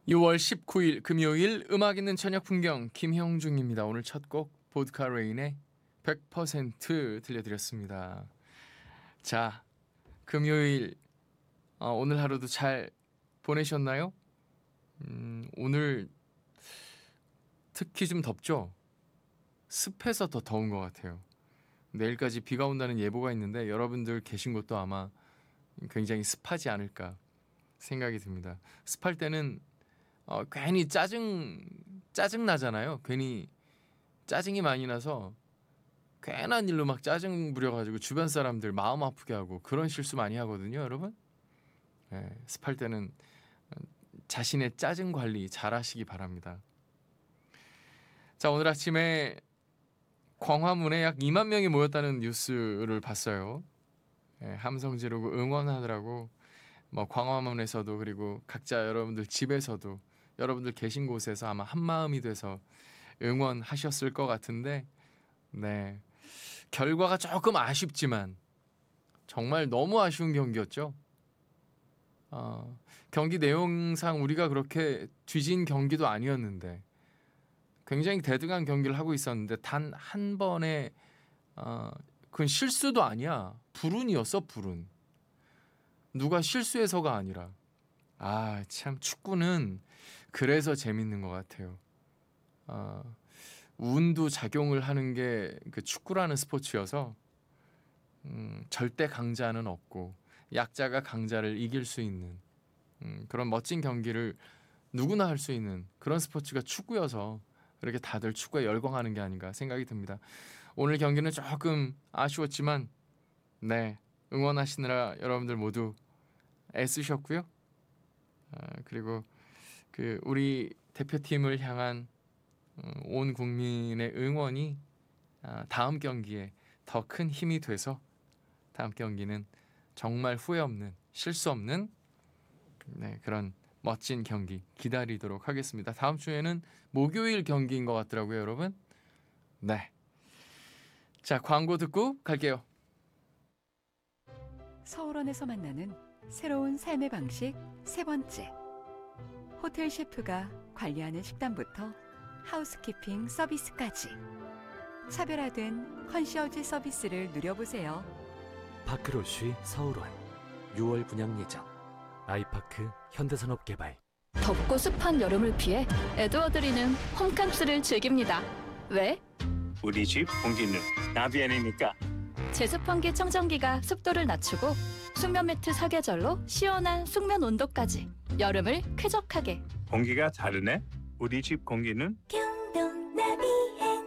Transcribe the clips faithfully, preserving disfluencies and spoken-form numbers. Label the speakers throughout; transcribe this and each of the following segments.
Speaker 1: 유월 십구일 금요일 음악 있는 저녁 풍경 김형중입니다. 오늘 첫 곡 보드카 레인의 백 퍼센트 들려드렸습니다. 자, 금요일 어, 오늘 하루도 잘 보내셨나요? 음, 오늘 특히 좀 덥죠? 습해서 더 더운 것 같아요. 내일까지 비가 온다는 예보가 있는데 여러분들 계신 곳도 아마 굉장히 습하지 않을까 생각이 듭니다. 습할 때는 어, 괜히 짜증 짜증 나잖아요. 괜히 짜증이 많이 나서 괜한 일로 막 짜증 부려가지고 주변 사람들 마음 아프게 하고 그런 실수 많이 하거든요, 여러분. 네, 습할 때는 자신의 짜증 관리 잘 하시기 바랍니다. 자, 오늘 아침에 광화문에 약 이만 명이 모였다는 뉴스를 봤어요. 네, 함성 지르고 응원하느라고 뭐 광화문에서도 그리고 각자 여러분들 집에서도 여러분들 계신 곳에서 아마 한마음이 돼서 응원하셨을 것 같은데, 네, 결과가 조금 아쉽지만 정말 너무 아쉬운 경기였죠. 어, 경기 내용상 우리가 그렇게 뒤진 경기도 아니었는데 굉장히 대등한 경기를 하고 있었는데 단 한 번의 어, 그건 실수도 아니야. 불운이었어, 불운. 누가 실수해서가 아니라. 아, 참 축구는 그래서 재밌는 것 같아요. 어, 운도 작용을 하는 게 그 축구라는 스포츠여서 음, 절대 강자는 없고 약자가 강자를 이길 수 있는 음, 그런 멋진 경기를 누구나 할 수 있는 그런 스포츠가 축구여서 그렇게 다들 축구에 열광하는 게 아닌가 생각이 듭니다. 오늘 경기는 조금 아쉬웠지만 네, 응원하시느라 여러분들 모두 애쓰셨고요. 아, 그리고 그 우리 대표팀을 향한 온 국민의 응원이 다음 경기에 더 큰 힘이 돼서 다음 경기는 정말 후회 없는 실수 없는 네, 그런 멋진 경기 기다리도록 하겠습니다. 다음 주에는 목요일 경기인 것 같더라고요, 여러분. 네, 자, 광고 듣고 갈게요.
Speaker 2: 서울원에서 만나는 새로운 삶의 방식 세 번째. 호텔 셰프가 관리하는 식단부터 하우스키핑 서비스까지 차별화된 컨시어지 서비스를 누려보세요.
Speaker 3: 파크로쉬 서울원 유월 분양 예정. 아이파크 현대산업개발.
Speaker 4: 덥고 습한 여름을 피해 에드워드리는 홈캠프를 즐깁니다. 왜?
Speaker 5: 우리 집 공기는 나비안이니까.
Speaker 4: 제습환기 청정기가 습도를 낮추고 숙면 매트 사계절로 시원한 숙면 온도까지 여름을 쾌적하게.
Speaker 5: 공기가 다르네. 우리 집 공기는
Speaker 6: 경동 나비엔.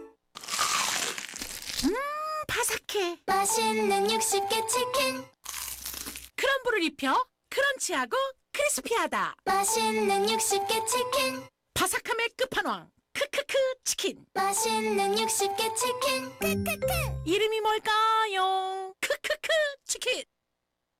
Speaker 7: 음, 바삭해.
Speaker 6: 맛있는 육십 개 치킨.
Speaker 7: 크럼블을 입혀 크런치하고 크리스피하다.
Speaker 6: 맛있는 육십 개 치킨.
Speaker 7: 바삭함의 끝판왕 크크크 치킨.
Speaker 6: 맛있는 육십 개 치킨. 크크크.
Speaker 7: 이름이 뭘까요? 크크크 치킨.